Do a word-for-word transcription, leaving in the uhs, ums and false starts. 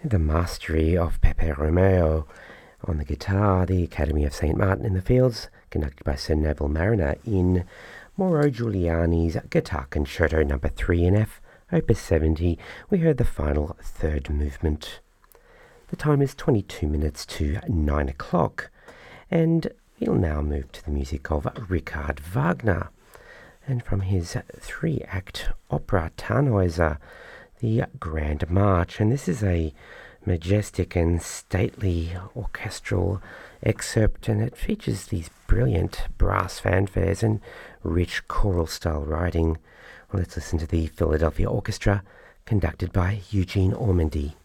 The mastery of Pepe Romeo on the guitar, the Academy of Saint Martin in the Fields, conducted by Sir Neville Mariner in Mauro Giuliani's Guitar Concerto number three in F, opus seventy. We heard the final third movement. The time is twenty-two minutes to nine o'clock, and we'll now move to the music of Richard Wagner, and from his three-act opera Tannhäuser, the Grand March. And this is a majestic and stately orchestral excerpt, and it features these brilliant brass fanfares and rich choral-style writing. Well, let's listen to the Philadelphia Orchestra, conducted by Eugene Ormandy.